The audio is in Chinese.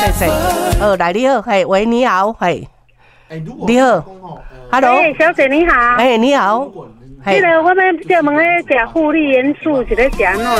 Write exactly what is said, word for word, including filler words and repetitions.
是，呃，来你好，嘿，喂，你好，嘿，你好 ，Hello， 哎，小姐你好， 哎，你好， 迄个我们专门咧食护理元素是咧食安怎？